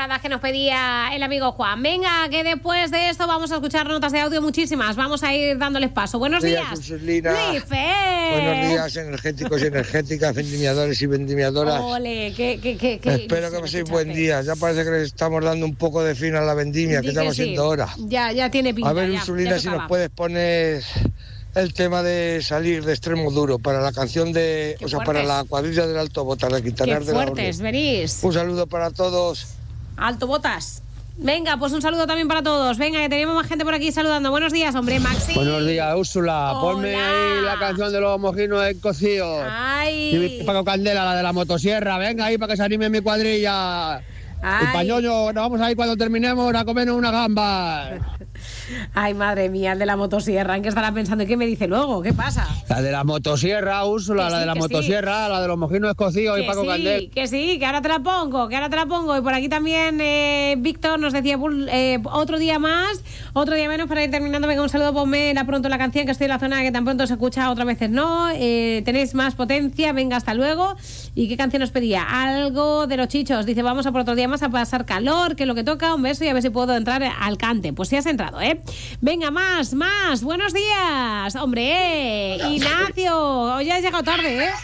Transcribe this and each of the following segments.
chuladas que nos pedía el amigo Juan. Venga, que después de esto vamos a escuchar notas de audio muchísimas. Vamos a ir dándoles paso. Buenos días. Buenos días, energéticos y energéticas, vendimiadores y vendimiadoras. Ole, espero que paséis buen día. Ya parece que le estamos dando un poco de fin a la vendimia, que estamos haciendo hora. Ya tiene pinta. A ver, Ursulina, si nos puedes poner el tema de Salir de Extremo Duro para la canción de, para la cuadrilla del Alto Botas de Quintanar de la Orden. Qué fuertes, venís. Un saludo para todos. Alto Botas. Venga, pues un saludo también para todos. Venga, que tenemos más gente por aquí saludando. Buenos días, hombre, Maxi. Buenos días, Úrsula. Hola. Ponme ahí la canción de los mojinos en cocido. Ay. Y Paco Candela, la de la motosierra. Venga ahí para que se anime mi cuadrilla. Ay. Y Pañoño, nos vamos ahí cuando terminemos a comernos una gamba. Ay, madre mía, el de la motosierra. ¿En qué estará pensando? ¿Y qué me dice luego? ¿Qué pasa? La de la motosierra, Úrsula, la de la motosierra, la de los mojinos escocidos y Paco Candela. Que sí, que ahora te la pongo, Y por aquí también Víctor nos decía otro día más, otro día menos para ir terminando. Venga, un saludo, ponme pronto la canción, que estoy en la zona que tan pronto se escucha, otras veces no. Tenéis más potencia, venga, hasta luego. ¿Y qué canción os pedía? Algo de los Chichos. Dice, vamos a por otro día más a pasar calor, que es lo que toca. Un beso y a ver si puedo entrar al cante. Pues sí has entrado, ¿eh? Venga, más. Buenos días, hombre, Ignacio. Hoy has llegado tarde, ¿eh?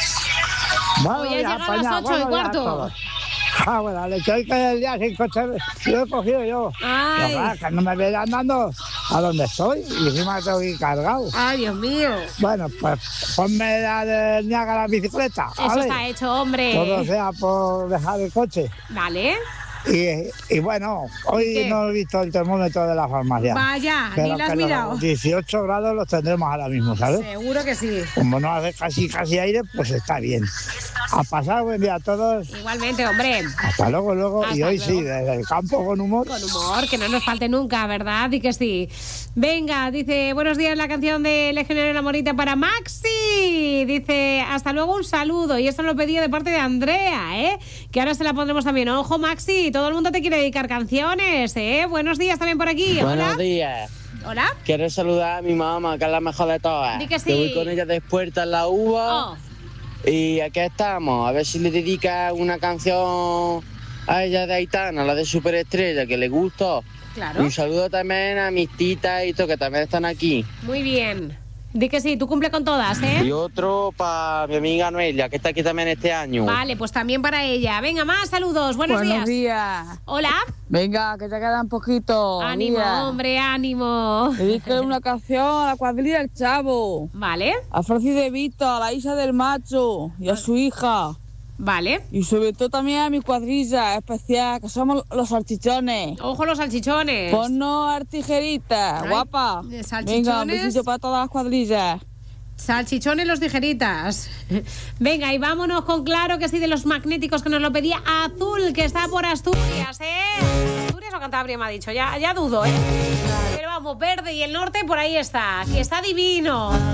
Hoy has llegado a las 8:15. Bueno, le estoy que el día sin coche, lo he cogido yo. Ay. Que no me vean andando a donde estoy y encima tengo que ir cargado. Ay, Dios mío. Bueno, pues ponme la de Niágara bicicleta. Eso ¿vale? está hecho, hombre. Todo sea por dejar el coche. Vale. Y bueno, hoy no he visto el termómetro de la farmacia. Vaya, pero ni lo has mirado. 18 grados los tendremos ahora mismo, ¿sabes? Seguro que sí. Como no hace casi aire, pues está bien. A pasar buen día a todos. Igualmente, hombre. Hasta luego. Hasta y hoy luego. sí, desde el campo con humor. Con humor, que no nos falte nunca, ¿verdad? Y que sí. Venga, dice, buenos días, la canción de Legionario de la Morita para Maxi. Dice, hasta luego, un saludo. Y esto lo pedía de parte de Andrea, ¿eh? Que ahora se la pondremos también. Ojo, Maxi, todo el mundo te quiere dedicar canciones, ¿eh? Buenos días también por aquí. Buenos días. Hola. Quiero saludar a mi mamá, que es la mejor de todas. Di que sí. Que voy con ella después en la uva. Oh. Y aquí estamos. A ver si le dedica una canción a ella de Aitana, la de Superestrella, que le gustó. Claro. Y un saludo también a mis titas y todo, que también están aquí. Muy bien. Di que sí, tú cumple con todas, ¿eh? Y otro para mi amiga Noelia, que está aquí también este año. Vale, pues también para ella. Venga, más saludos. Buenos días. Hola. Venga, que te queda un poquito. Ánimo, hombre, ánimo. Dedique una canción a la cuadrilla del Chavo. Vale. A Francis de Vito, a la Isa del Macho y a su hija. Vale. Y sobre todo también a mi cuadrilla especial, que somos los salchichones. Ojo, los salchichones. Ponnos artijeritas, Ay, guapa. salchichones. Venga, un besito para todas las cuadrillas. Salchichones los tijeritas. Venga, y vámonos con claro que sí, de los magnéticos, que nos lo pedía Azul, que está por Asturias, ¿eh? Asturias o Cantabria me ha dicho, ya dudo, ¿eh? Pero vamos, Verde y el norte por ahí está, que está divino.